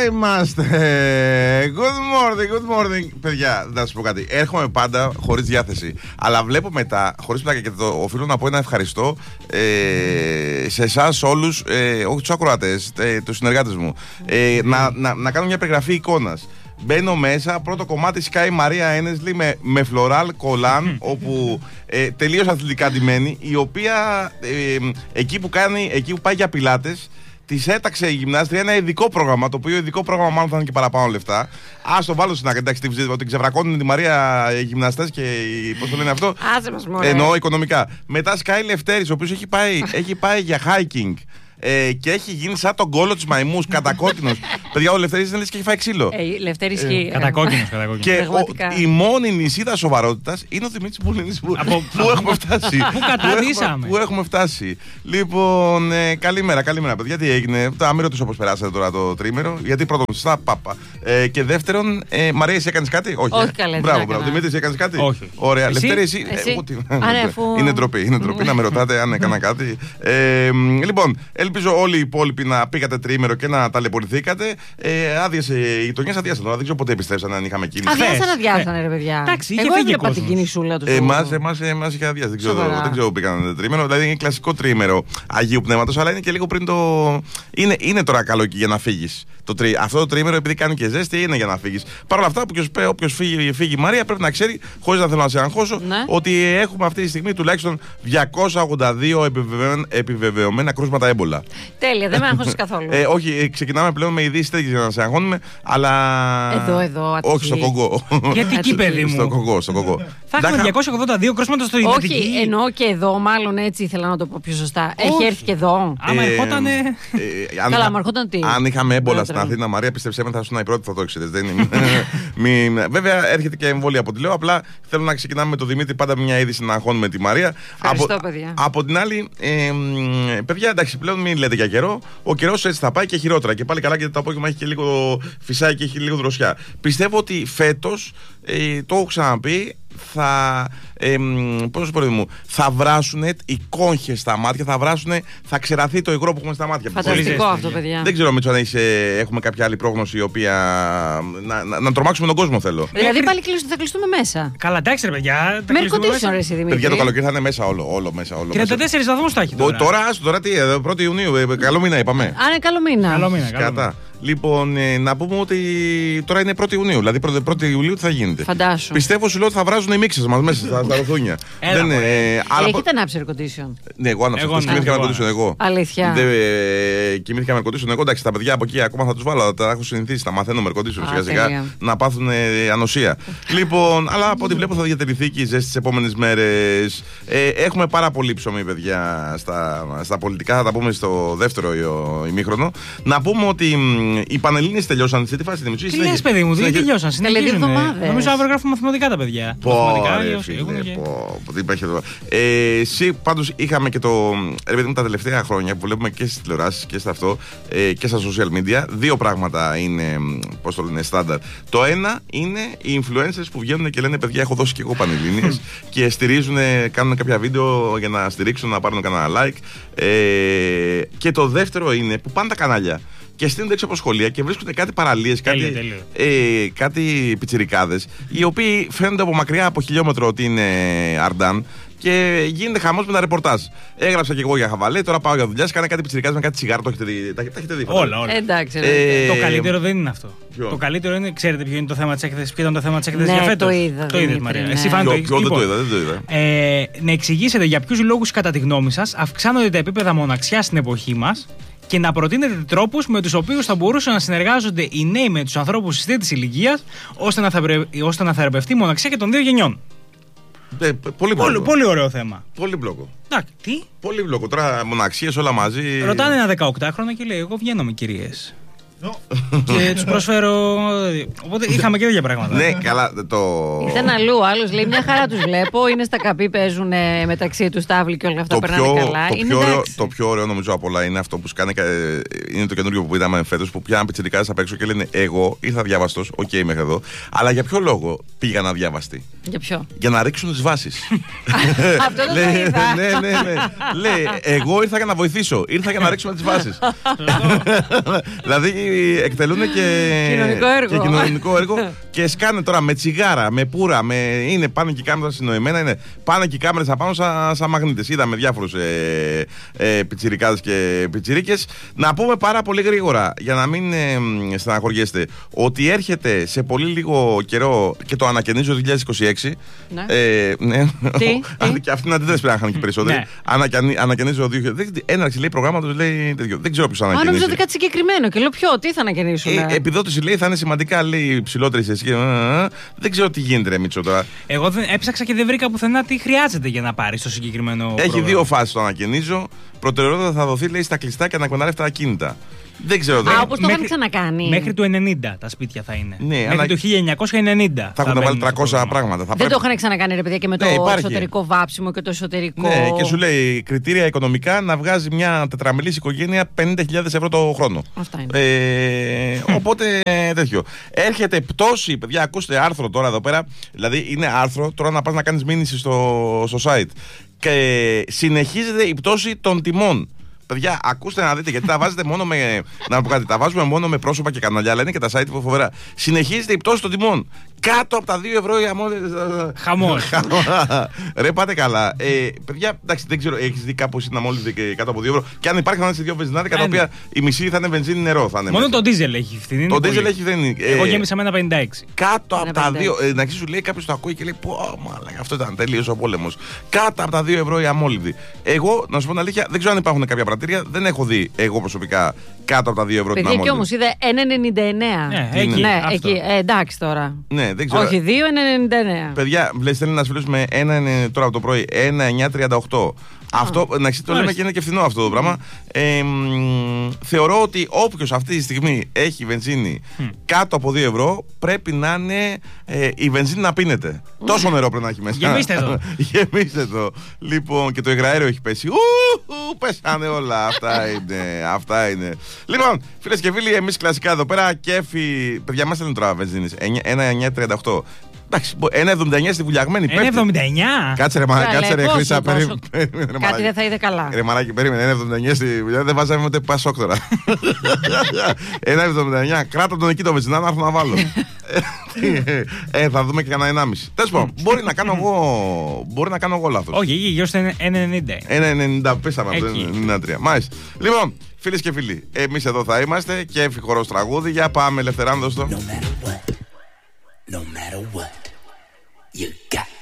είμαστε. Good morning. Παιδιά, να σας πω κάτι. Έρχομαι πάντα χωρίς διάθεση. Αλλά βλέπω μετά, χωρίς πλάκα, και το οφείλω να πω ένα ευχαριστώ σε εσάς όλους, όχι τους ακροατές, τους συνεργάτες μου, να κάνω μια περιγραφή εικόνας. Μπαίνω μέσα, πρώτο κομμάτι σκάει Μαρία Ένεσλι με φλωράλ κολάν, όπου τελείως αθλητικά ντυμένη, η οποία εκεί που πάει για πιλάτες, της έταξε η γυμνάστρια ένα ειδικό πρόγραμμα, το οποίο ειδικό πρόγραμμα μάλλον θα είναι και παραπάνω λεφτά. Ας το βάλω στην άκρη, εντάξει, ότι ξεβρακώνουν τη Μαρία οι γυμναστές και πώς το λένε αυτό. Άσε μας μωρέ. Εννοώ οικονομικά. Μετά σκάει Λευτέρης, ο οποίος έχει πάει για hiking. Και έχει γίνει σαν τον κόλο της μαϊμούς, κατακόκκινος. Παιδιά, ο Λευτέρης είναι λες και έχει φάει ξύλο. Λευτέρης ισχύει. Κατακόκκινος. Και η μόνη νησίδα σοβαρότητας είναι ο Δημήτρης Μπουλίνης. Πού έχουμε φτάσει. Πού καταδύσαμε. Πού έχουμε φτάσει. Λοιπόν, καλημέρα, παιδιά. Τι έγινε. Τα μην ρωτήσω πώς περάσατε τώρα το τρίμερο. Γιατί πρώτον, στα πάπα. Και δεύτερον, Μαρία, εσύ έκανες κάτι? Όχι. Μπράβο. Δημήτρη, εσύ έκανες κάτι? Όχι. Ωραία. Λευτέρη, εσύ. Είναι ντροπή να με ρωτάτε αν έκανα κάτι. Λοιπόν, ελπίζω όλοι οι υπόλοιποι να πήγατε τριήμερο και να ταλαιπωρηθήκατε. Άδειασε οι γειτονιές, αδειάσαν τώρα. Δεν ξέρω ποτέ επιστρέψαν αν είχαμε κίνηση. Αδειάσανε, ρε παιδιά. Εντάξει, εγώ έβλεπα την κινησούλα του. Εμάς είχε αδειάσει. Δεν ξέρω που πήγαν τριήμερο. Δηλαδή είναι κλασικό τριήμερο Αγίου Πνεύματος, αλλά είναι και λίγο πριν το. Είναι τώρα καλό εκεί για να φύγεις. Αυτό το τριήμερο, επειδή κάνει και ζέστη, είναι για να φύγεις. Παρ' όλα αυτά, όποιος φύγει η Μαρία πρέπει να ξέρει, χωρίς να θέλω να σε αγχώσω, ότι έχουμε αυτή τη στιγμή τουλάχιστον 282 επιβεβαιωμένα κρούσματα έμπολα. Τέλεια, δεν με αγχώσεις καθόλου. Όχι, ξεκινάμε πλέον με ειδήσεις τέτοιες για να σε αγχώνουμε, αλλά. Εδώ, όχι στο Κογκό. Γιατί εκεί, παιδί μου. Στο Κογκό. Θα έχουμε 282 κρούσματα στο Ιδρυτική. Όχι, εννοώ και εδώ, μάλλον έτσι ήθελα να το πω πιο σωστά. Έχει έρθει και εδώ. Άμα ερχότανε. Καλά, άμα ερχόταν τι. Αν είχαμε έμπολα στην Αθήνα, Μαρία, πίστεψέ με, θα ήσουν η πρώτη, θα το ξέρεις. Βέβαια, έρχεται και εμβόλια από τη λέω. Απλά θέλω να ξεκινάμε με τον Δημήτρη, πάντα μια είδηση να αγχώνουμε τη Μαρία. Ευχαριστώ, παιδιά. Από την άλλη, παιδιά, εντάξει, πλέον μην λέτε για καιρό. Ο καιρός έτσι θα πάει και χειρότερα. Και πάλι καλά, γιατί το απόγευμα έχει και λίγο φυσάει και έχει λίγο δροσιά. Πιστεύω ότι φέτος, το έχω ξαναπεί, θα βράσουν οι κόγχες στα μάτια, θα ξεραθεί το υγρό που έχουμε στα μάτια. Φανταστικό αυτό, παιδιά. Δεν ξέρω, Μίτσο, αν έχουμε κάποια άλλη πρόγνωση η οποία να τρομάξουμε τον κόσμο, θέλω. Δηλαδή πάλι θα κλειστούμε μέσα. Καλά, εντάξει, ρε παιδιά. Με air-condition, ρε εσύ, Δημήτρη. Παιδιά, το καλοκαίρι θα είναι μέσα όλο μέσα. 34 βαθμούς θα έχει τώρα τι, 1η Ιουνίου, καλό μήνα είπαμε. Α, είναι καλό μήνα. Λοιπόν, να πούμε ότι τώρα είναι 1η Ιουνίου. Δηλαδή 1η Ιουλίου τι θα γίνεται. Φαντάσου. Πιστεύω σου λέω ότι θα βράζουν οι μίξες μας μέσα στα ροθούνια. Έχετε ανάψει air condition? Ναι, εγώ άναψα. Κοιμήθηκα με air condition εγώ. Αλήθεια. Κοιμήθηκα με air condition εγώ. Εντάξει, τα παιδιά από εκεί ακόμα θα τους βάλω. Τα έχω συνηθίσει. Τα μαθαίνω με air condition σιγά σιγά να πάθουν ανοσία. Λοιπόν, αλλά από ό,τι βλέπω θα διατηρηθεί και η ζέστη τις επόμενες μέρες. Έχουμε πάρα πολύ ψωμί, παιδιά, στα πολιτικά. Θα τα πούμε στο δεύτερο ημίχρονο. Να πούμε ότι οι Πανελλήνιες τελειώσαν σε τι φάση τη Τι λες, παιδί μου, δεν τελειώσαν. Συνεχίζουν. Νομίζω αύριο γράφουν μαθηματικά τα παιδιά. Πάντως είχαμε και το. Ρε παιδί μου, τα τελευταία χρόνια που βλέπουμε και στις τηλεοράσεις και στα αυτό και στα social media, δύο πράγματα είναι, πώς το λένε, στάνταρ. Το ένα είναι οι influencers που βγαίνουν και λένε: παιδιά, έχω δώσει και εγώ Πανελλήνιες και στηρίζουν, κάνουν κάποια βίντεο για να στηρίξουν, να πάρουν κανένα like. Και το δεύτερο είναι που πάνε τα κανάλια και στείνονται έξω από σχολεία και βρίσκονται κάτι παραλίες, κάτι πιτσιρικάδες, οι οποίοι φαίνονται από μακριά, από χιλιόμετρο, ότι είναι Αρντάν. Και γίνεται χαμός με τα ρεπορτάζ. Έγραψα και εγώ για χαβαλέ, τώρα πάω για δουλειά. Κάνε κάτι πιτσιρικάδες με κάτι τσιγάρο, το έχετε δει. Όλα. Εντάξει. Το καλύτερο δεν είναι αυτό. Το καλύτερο είναι, ξέρετε ποιο είναι το θέμα της έκθεσης, ποιο ήταν το θέμα της έκθεσης για φέτος. Το είδες, Μαρία. Εσύ φάνηκε το είδα, δεν το είδα. Να εξηγήσετε για ποιους λόγους, κατά τη γνώμη σας, αυξάνονται τα επίπεδα μοναξιάς στην εποχή μας και να προτείνετε τρόπους με τους οποίους θα μπορούσαν να συνεργάζονται οι νέοι με τους ανθρώπους της τρίτης ηλικίας, ώστε να θεραπευτεί η μοναξιά και των δύο γενιών. Πολύ ωραίο θέμα. Πολύ μπλοκο. Τι? Πολύ μπλοκο. Τώρα μοναξίες όλα μαζί. Ρωτάνε ένα 18χρονο και λέει: εγώ βγαίνω με κυρίες. Και τους προσφέρω. Οπότε είχαμε και τέτοια πράγματα. Ναι, καλά. Ήταν αλλού. Άλλος λέει: μια χαρά τους βλέπω. Είναι στα καπί, παίζουν μεταξύ τους τάβλοι και όλα αυτά. Περνάνε καλά. Το πιο ωραίο νομίζω από όλα είναι αυτό που κάνει. Είναι το καινούργιο που είδαμε φέτος, που πιάνουν πιτσιρικάδες απ' έξω και λένε: εγώ ήρθα διάβαστος, οκ, μέχρι εδώ. Αλλά για ποιο λόγο πήγαν αδιάβαστοι? Για ποιο? Για να ρίξουν τις βάσεις. Αυτό το είδα. Ναι. Λέει: εγώ ήρθα για να βοηθήσω. Ήρθα για να ρίξουμε τις βάσεις. Δηλαδή εκτελούν και κοινωνικό έργο και σκάνε τώρα με τσιγάρα, με πουρα, πάνε και οι κάμερες συνοημένα, πάνε και οι κάμερες απάνω σαν μαγνήτες. Είδαμε διάφορους πιτσιρικάδες και πιτσιρίκες. Να πούμε πάρα πολύ γρήγορα, για να μην στεναχωριέστε, ότι έρχεται σε πολύ λίγο καιρό και το ανακαινίζει το 2026. Ναι. Και αυτή την αντίδραση πρέπει να είχαν και περισσότεροι. Ανακαινίζει το 2026. Έναρξη λέει προγράμματος, λέει τέτοιο. Δεν ξέρω ποιος ανακαινίζει. Νομίζω ότι κάτι συγκεκριμένο και λέω ποιο, τι θα ανακαινήσουν. Επιδότηση λέει θα είναι σημαντικά, λέει, ψηλότερη σε σχέση. Δεν ξέρω τι γίνεται, ρε Μίτσο τώρα. Εγώ έψαξα και δεν βρήκα πουθενά τι χρειάζεται για να πάρει στο συγκεκριμένο. Έχει δύο φάσεις το ανακαινίζω. Προτεραιότητα θα δοθεί, λέει, στα κλειστά και ανακονάρευτα ακίνητα. Δεν ξέρω. Όπως το είχαν ξανακάνει. Μέχρι το 90 τα σπίτια θα είναι. Ναι, μέχρι το 1990. Θα έχουν βάλει 300 πράγματα. Δεν το είχαν ξανακάνει, ρε παιδιά, και με το εσωτερικό βάψιμο και το εσωτερικό. Ναι, και σου λέει κριτήρια οικονομικά να βγάζει μια τετραμελής οικογένεια 50.000 ευρώ το χρόνο. Αυτά είναι. Οπότε τέτοιο. Έρχεται πτώση, παιδιά, ακούστε άρθρο τώρα εδώ πέρα. Δηλαδή είναι άρθρο τώρα να πας να κάνεις μήνυση στο site. Και συνεχίζεται η πτώση των τιμών. Παιδιά, ακούστε να δείτε, γιατί τα βάζετε μόνο με. Να πω κάτι, τα βάζουμε μόνο με πρόσωπα και καναλιά, αλλά είναι και τα site που φοβερά. Συνεχίζεται η πτώση των τιμών. Κάτω από τα 2 ευρώ η αμμώδη. Χαμός. Ρε, πάτε καλά. Παιδιά, εντάξει, δεν ξέρω, έχεις δει κάπου να μόλις κάτω από 2 ευρώ. Και αν υπάρχει να είναι σε 2 βενζινάδικα, τα οποία η μισή θα είναι βενζίνη νερό. Θα είναι μόνο το ντίζελ έχει φθηνή. Το ντίζελ έχει φθηνή. Εγώ γέμισα με ένα 56. Κάτω από τα 2. Να σου λέει κάποιο το ακούει και λέει: Πω, μαλάκα, αυτό ήταν τελείως ο πόλεμος. Κάτω από τα 2 ευρώ η αμόλυδη. Εγώ, να σου πω την αλήθεια, δεν ξέρω αν υπάρχουν κάποια πρατήρια. Δεν έχω δει εγώ προσωπικά κάτω από τα 2 ευρώ την αμόλυδη. Και όμως είδε 1,99. Ναι, εκεί. Εντάξει τώρα. Ναι, δεν ξέρω. Όχι 2,99. Παιδιά, θέλει να σφυλίσουμε τώρα από το πρωί 1,938. Αυτό, να το λέμε και είναι και φθηνό αυτό το πράγμα. Θεωρώ ότι όποιος αυτή τη στιγμή έχει βενζίνη κάτω από 2 ευρώ πρέπει να είναι η βενζίνη να πίνεται. Τόσο νερό πρέπει να έχει μέσα. Γεμίστε το. Λοιπόν, και το υγραέριο έχει πέσει. Πέσανε όλα. Αυτά είναι. Λοιπόν, φίλες και φίλοι, εμείς κλασικά εδώ πέρα κέφι. Παιδιά, μας λένε τώρα βενζίνης 1,938. Εντάξει, 1,79 στη βουλιαγμένη. 1,79! Κάτσε ρε Χρύσα, περίμενε. Κάτι δεν θα είδε καλά. Ρε μαλάκι, περίμενε, 1,79 στη βουλιαγμένη, δεν βάζαμε ούτε πασόκ τώρα. 1,79, κράτα τον εκεί το βενζινά να έρθω να βάλω. Θα δούμε και κανένα 1,5. Τέλος πάντων, μπορεί να κάνω εγώ λάθος. Όχι, γύρω στο 1,90. 1,90 πέσαμε από το 1,93. Μάλιστα. Λοιπόν, φίλες και φίλοι, εμείς εδώ θα είμαστε και εύχορος τραγούδι. Για πάμε, Ελευθεράνδο στο. No matter what, you got